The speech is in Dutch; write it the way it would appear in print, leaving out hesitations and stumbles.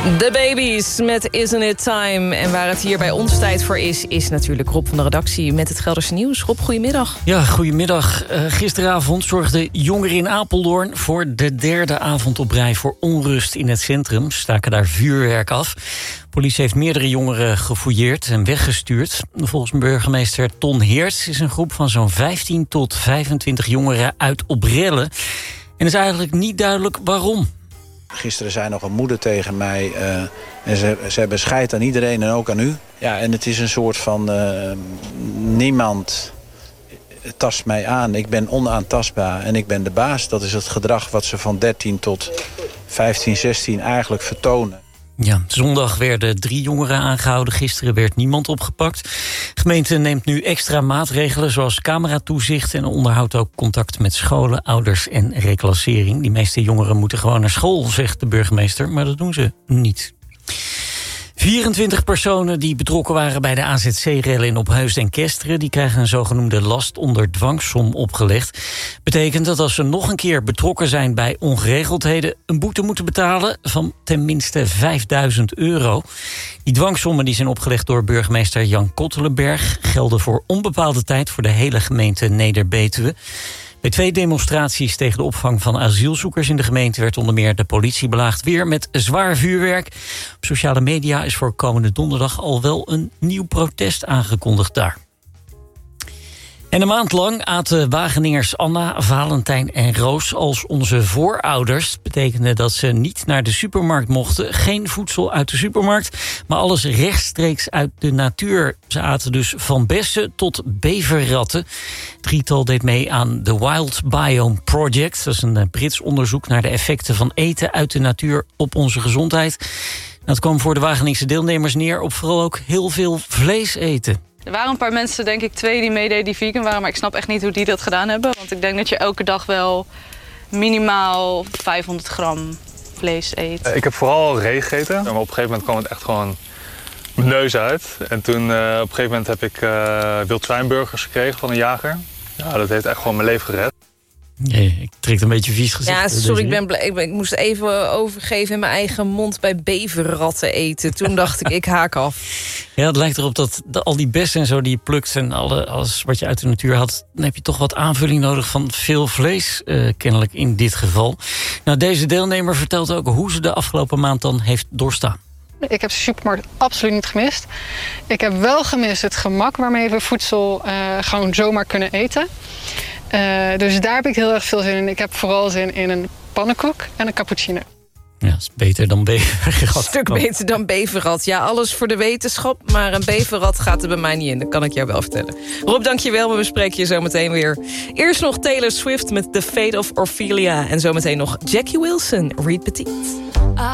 The Babies met Isn't It Time. En waar het hier bij ons tijd voor is natuurlijk Rob van de redactie met het Gelderse Nieuws. Rob, goedemiddag. Ja, goedemiddag. Gisteravond zorgden jongeren in Apeldoorn voor de derde avond op rij voor onrust in het centrum. Ze staken daar vuurwerk af. De politie heeft meerdere jongeren gefouilleerd en weggestuurd. Volgens burgemeester Ton Heerts is een groep van zo'n 15 tot 25 jongeren uit op rellen. En het is eigenlijk niet duidelijk waarom. Gisteren zei nog een moeder tegen mij, en ze hebben scheid aan iedereen en ook aan u. Ja, en het is een soort van, niemand tast mij aan. Ik ben onaantastbaar en ik ben de baas. Dat is het gedrag wat ze van 13 tot 15, 16 eigenlijk vertonen. Ja, zondag werden 3 jongeren aangehouden. Gisteren werd niemand opgepakt. De gemeente neemt nu extra maatregelen zoals cameratoezicht en onderhoudt ook contact met scholen, ouders en reclassering. Die meeste jongeren moeten gewoon naar school, zegt de burgemeester, maar dat doen ze niet. 24 personen die betrokken waren bij de AZC-rellen in Opheusden en Kesteren, die krijgen een zogenoemde last onder dwangsom opgelegd. Betekent dat als ze nog een keer betrokken zijn bij ongeregeldheden een boete moeten betalen van tenminste €5.000. Die dwangsommen die zijn opgelegd door burgemeester Jan Kottelenberg gelden voor onbepaalde tijd voor de hele gemeente Neder-Betuwe. Bij 2 demonstraties tegen de opvang van asielzoekers in de gemeente werd onder meer de politie belaagd weer met zwaar vuurwerk. Op sociale media is voor komende donderdag al wel een nieuw protest aangekondigd daar. En een maand lang aten Wageningers Anna, Valentijn en Roos als onze voorouders. Betekende dat ze niet naar de supermarkt mochten. Geen voedsel uit de supermarkt, maar alles rechtstreeks uit de natuur. Ze aten dus van bessen tot beverratten. Het drietal deed mee aan The Wild Biome Project. Dat is een Brits onderzoek naar de effecten van eten uit de natuur op onze gezondheid. Dat kwam voor de Wageningse deelnemers neer op vooral ook heel veel vlees eten. Er waren een paar mensen, denk ik 2 die meededen die vegan waren, maar ik snap echt niet hoe die dat gedaan hebben. Want ik denk dat je elke dag wel minimaal 500 gram vlees eet. Ik heb vooral ree gegeten, maar op een gegeven moment kwam het echt gewoon mijn neus uit. En toen op een gegeven moment heb ik wildzwijnburgers gekregen van een jager. Ja, dat heeft echt gewoon mijn leven gered. Nee, ik trek een beetje vies gezicht. Ja, sorry, ik ben blij. Ik moest even overgeven in mijn eigen mond bij beverratten eten. Toen dacht ik haak af. Ja, het lijkt erop dat al die bessen en zo die je plukt en alles wat je uit de natuur had, dan heb je toch wat aanvulling nodig van veel vlees, kennelijk in dit geval. Nou, deze deelnemer vertelt ook hoe ze de afgelopen maand dan heeft doorstaan. Ik heb de supermarkt absoluut niet gemist. Ik heb wel gemist het gemak waarmee we voedsel gewoon zomaar kunnen eten. Dus daar heb ik heel erg veel zin in. Ik heb vooral zin in een pannenkoek en een cappuccino. Ja, dat is beter dan beverrat. Een stuk beter dan beverrat. Ja, alles voor de wetenschap, maar een beverrat gaat er bij mij niet in. Dat kan ik jou wel vertellen. Rob, dankjewel. We bespreken je zo meteen weer. Eerst nog Taylor Swift met The Fate of Ophelia. En zometeen nog Jackie Wilson, Reed Petit.